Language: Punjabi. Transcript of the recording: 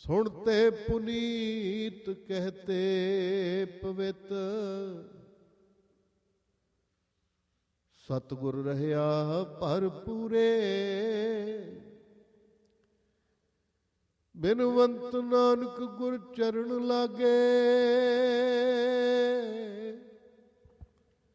ਸੁਣਤੇ ਪੁਨੀਤ ਕਹਤੇ ਪਵਿੱਤ, ਸਤਿਗੁਰ ਰਹਿਆ ਭਰਪੂਰੇ। ਬਿਨਵੰਤ ਨਾਨਕ ਗੁਰ ਚਰਨ ਲਾਗੇ,